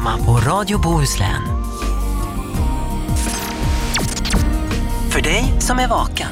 Panorama på Radio Bohuslän. För dig som är vaken.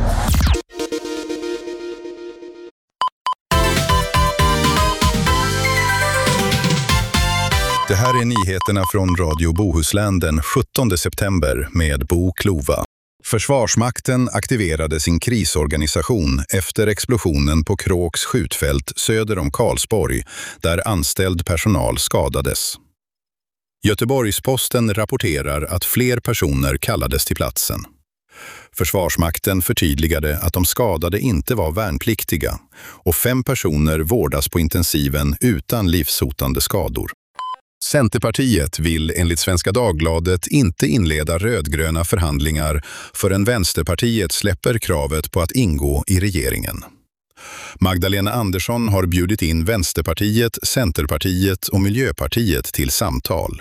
Det här är nyheterna från Radio Bohuslän den 17 september med Bo Klova. Försvarsmakten aktiverade sin krisorganisation efter explosionen på Kråks skjutfält söder om Karlsborg, där anställd personal skadades. Göteborgs-Posten rapporterar att fler personer kallades till platsen. Försvarsmakten förtydligade att de skadade inte var värnpliktiga och 5 personer vårdas på intensiven utan livshotande skador. Centerpartiet vill enligt Svenska Dagbladet inte inleda rödgröna förhandlingar förrän Vänsterpartiet släpper kravet på att ingå i regeringen. Magdalena Andersson har bjudit in Vänsterpartiet, Centerpartiet och Miljöpartiet till samtal.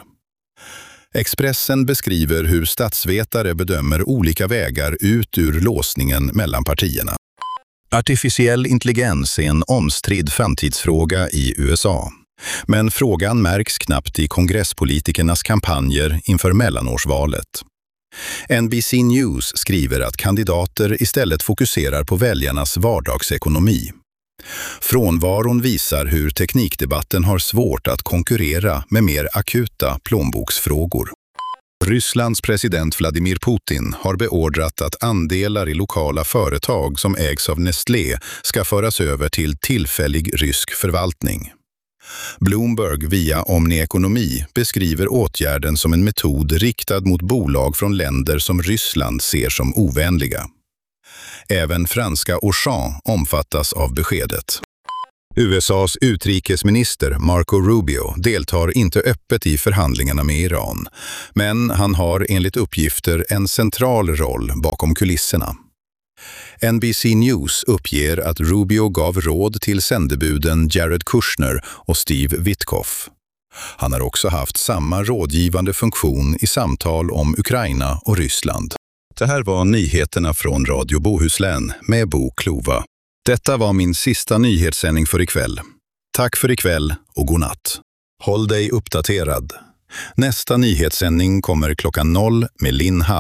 Expressen beskriver hur statsvetare bedömer olika vägar ut ur låsningen mellan partierna. Artificiell intelligens är en omstridd framtidsfråga i USA. Men frågan märks knappt i kongresspolitikernas kampanjer inför mellanårsvalet. NBC News skriver att kandidater istället fokuserar på väljarnas vardagsekonomi. Frånvaron visar hur teknikdebatten har svårt att konkurrera med mer akuta plånboksfrågor. Rysslands president Vladimir Putin har beordrat att andelar i lokala företag som ägs av Nestlé ska föras över till tillfällig rysk förvaltning. Bloomberg via Omni Ekonomi beskriver åtgärden som en metod riktad mot bolag från länder som Ryssland ser som ovänliga. Även franska Auchan omfattas av beskedet. USAs utrikesminister Marco Rubio deltar inte öppet i förhandlingarna med Iran, men han har enligt uppgifter en central roll bakom kulisserna. NBC News uppger att Rubio gav råd till sändebuden Jared Kushner och Steve Witkoff. Han har också haft samma rådgivande funktion i samtal om Ukraina och Ryssland. Det här var nyheterna från Radio Bohuslän med Bo Klova. Detta var min sista nyhetssändning för ikväll. Tack för ikväll och god natt. Håll dig uppdaterad. Nästa nyhetssändning kommer klockan 0 med Linn Hall.